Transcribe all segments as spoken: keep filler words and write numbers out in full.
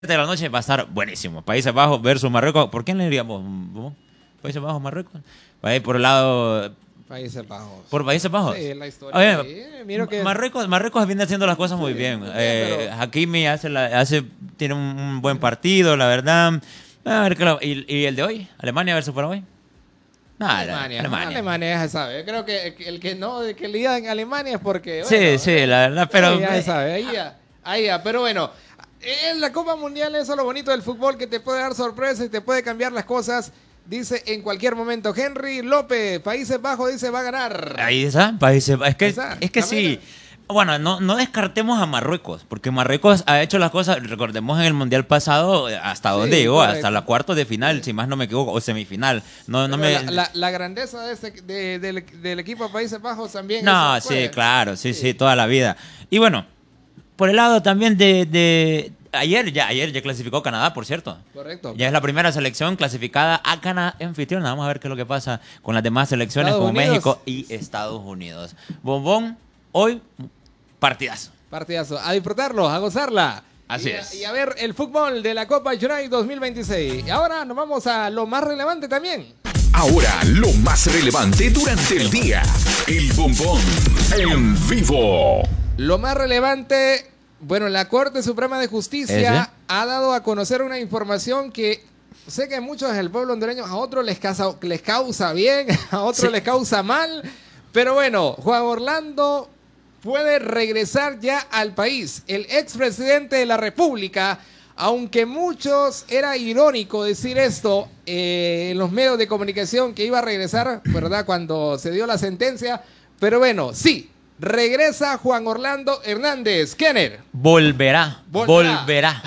de la noche va a estar buenísimo. Países Bajos versus Marruecos. ¿Por quién le diríamos? Países Bajos, Marruecos. Va a ir por el lado. Países Bajos. ¿Por Países Bajos? Sí, la historia. Oye, sí, miro que... Marruecos, Marruecos viene haciendo las cosas muy sí, bien. muy bien, Eh, pero... Hakimi hace, la, hace tiene un, un buen partido, la verdad. A ver, claro. ¿Y, ¿Y el de hoy? ¿Alemania versus Paraguay? Nada, Alemania, Alemania. Alemania ya se sabe. Yo creo que el que no, el que le diga en Alemania es porque. Sí, bueno, sí, la verdad, pero. Ya se sabe, ahí ya, ahí ya. Pero bueno, en la Copa Mundial eso es lo bonito del fútbol, que te puede dar sorpresas y te puede cambiar las cosas. Dice en cualquier momento. Henry López, Países Bajos, dice va a ganar. Ahí está, Países Bajos. Es que, Está, es que sí. Bueno, no, no descartemos a Marruecos, porque Marruecos ha hecho las cosas, recordemos en el Mundial pasado, hasta dónde Sí, llegó, correcto. hasta la cuartos de final, sí. Si más no me equivoco, o semifinal. No, no me... la, la, la grandeza de este, de, del, del equipo de Países Bajos también. No, eso, sí, pues. claro, sí, Sí. sí, toda la vida. Y bueno, por el lado también de... de ayer, ya, ayer ya clasificó Canadá, por cierto. Correcto. Ya es la primera selección clasificada a Canadá anfitriona. Vamos a ver qué es lo que pasa con las demás selecciones, Estados como Unidos. México y Estados Unidos. Bombón, hoy... partidazo. Partidazo. A disfrutarlo, a gozarla. Así y a, es. Y a ver el fútbol de la Copa United dos mil veintiséis. Y ahora nos vamos a lo más relevante también. Ahora, lo más relevante durante el día. El bombón en vivo. Lo más relevante, bueno, la Corte Suprema de Justicia ¿Ese? ha dado a conocer una información que sé que muchos del pueblo hondureño, a otros les causa, les causa bien, a otros Sí. les causa mal. Pero bueno, Juan Orlando puede regresar ya al país. El expresidente de la República, aunque muchos era irónico decir esto eh, en los medios de comunicación que iba a regresar, ¿verdad? Cuando se dio la sentencia. Pero bueno, sí, regresa Juan Orlando Hernández. Kenner. Volverá, Volverá. volverá.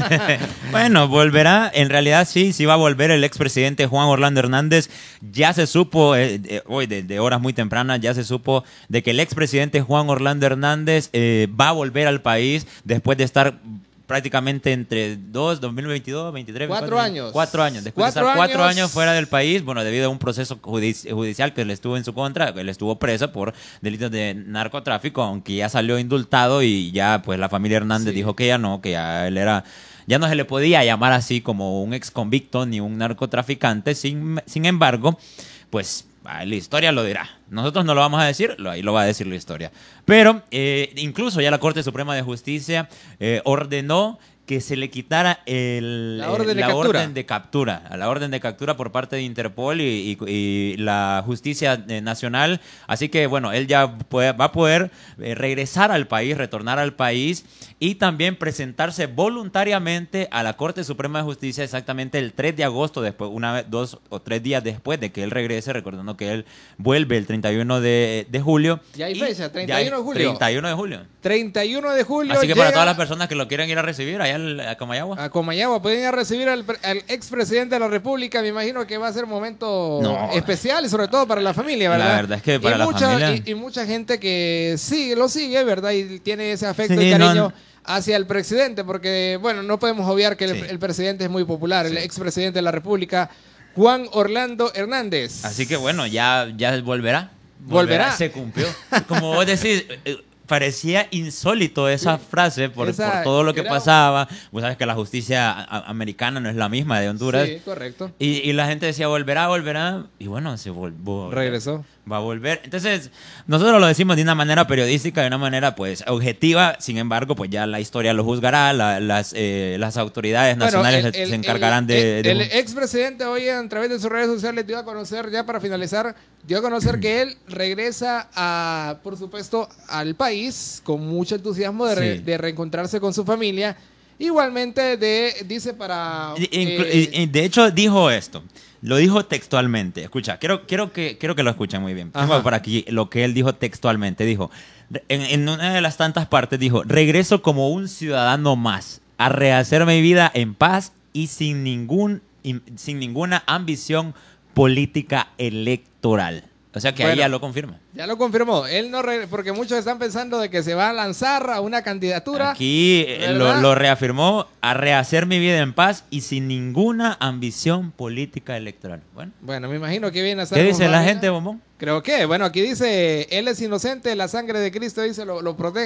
Bueno, volverá. En realidad sí, sí va a volver el expresidente Juan Orlando Hernández. Ya se supo, eh, eh, hoy de, de horas muy tempranas, ya se supo de que el expresidente Juan Orlando Hernández eh, va a volver al país después de estar prácticamente entre dos, dos mil veintidós, veintitrés, Cuatro veinticuatro, años. Cuatro años. Después Cuatro de estar cuatro años. años fuera del país, bueno, debido a un proceso judici- judicial que le estuvo en su contra, él estuvo preso por delitos de narcotráfico, aunque ya salió indultado y ya pues la familia Hernández Sí. dijo que ya no, que ya él era... Ya no se le podía llamar así como un ex convicto ni un narcotraficante. Sin, sin embargo, pues la historia lo dirá. Nosotros no lo vamos a decir, lo, ahí lo va a decir la historia. Pero eh, incluso ya la Corte Suprema de Justicia eh, ordenó que se le quitara el, La orden de la captura. orden de captura, a la orden de captura por parte de Interpol y, y- y la justicia eh, nacional. Así que bueno, él ya puede- va a poder eh, regresar al país, retornar al país y también presentarse voluntariamente a la Corte Suprema de Justicia exactamente el tres de agosto, después, una vez, dos o tres días después de que él regrese, recordando que él vuelve el treinta y uno de, de julio. Ya hay Y fecha, ya treinta y uno de hay julio. treinta y uno de julio. treinta y uno de julio. Así que para llega todas las personas que lo quieran ir a recibir allá al- a Comayagua. a Comayagua, pueden ir a recibir al, pre- al expresidente de la República. Me imagino que va a ser un momento No. especial y sobre todo para la familia, ¿verdad? La verdad es que para y la mucha, familia- Y, y mucha gente que sí, lo sigue, ¿verdad? Y tiene ese afecto Sí, y no, cariño no. hacia el presidente, porque, bueno, no podemos obviar que el, Sí. el presidente es muy popular, el Sí. expresidente de la República, Juan Orlando Hernández. Así que bueno, ya, ya volverá. Volverá. Se cumplió. Como vos decís, eh, parecía insólito esa frase por, Esa por todo lo que era- pasaba. Vos sabes que la justicia a- a- americana no es la misma de Honduras. Sí, correcto. Y, y la gente decía, volverá, volverá. Y bueno, se volvió. Regresó. Va a volver. Entonces, nosotros lo decimos de una manera periodística, de una manera pues objetiva. Sin embargo, pues ya la historia lo juzgará. la- las, eh, las autoridades Bueno, nacionales el- se- el- se encargarán el- de... El, de- el expresidente hoy a través de sus redes sociales dio a conocer, ya para finalizar, dio a conocer que él regresa a, por supuesto, al país con mucho entusiasmo de, re- Sí. de reencontrarse con su familia. Igualmente, de, dice para... Y- inclu- eh, y- y de hecho, dijo esto. Lo dijo textualmente. Escucha, quiero, quiero, que, quiero que lo escuchen muy bien. Tengo Ajá. por aquí lo que él dijo textualmente. Dijo, en, en una de las tantas partes, dijo, regreso como un ciudadano más a rehacer mi vida en paz y sin, ningún, y- sin ninguna ambición política electoral. O sea que ahí Bueno. ya lo confirma. ya lo confirmó. Él no re- porque muchos están pensando de que se va a lanzar a una candidatura. Aquí eh, lo, ¿verdad? lo reafirmó, a rehacer mi vida en paz y sin ninguna ambición política electoral. Bueno, Bueno, me imagino que viene a estar ¿qué con dice la familia. gente, Bombón? Creo que, bueno, aquí dice, él es inocente, la sangre de Cristo, dice, lo, lo protege.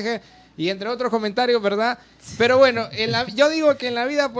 y entre otros comentarios, ¿verdad? Pero bueno, en la, yo digo que en la vida